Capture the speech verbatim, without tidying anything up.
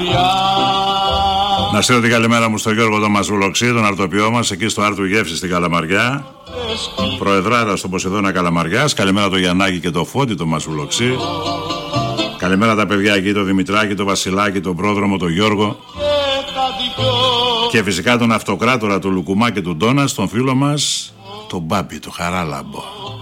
Να στείλω την καλημέρα μου στον Γιώργο τον Μαζουλοξή, τον αρτοποιό μας, εκεί στο Άρτου Γεύση στην Καλαμαριά. Προεδράρα στον Ποσειδώνα Καλαμαριάς. Καλημέρα το Γιαννάκη και το Φώτη, τον Μαζουλοξή. Καλημέρα τα παιδιά εκεί, το Δημητράκη, το Βασιλάκη, τον Πρόδρομο, τον Γιώργο. Και φυσικά τον Αυτοκράτορα του Λουκουμά και του Ντόνα, τον φίλο μας, τον Μπάμπη, το Χαράλαμπο.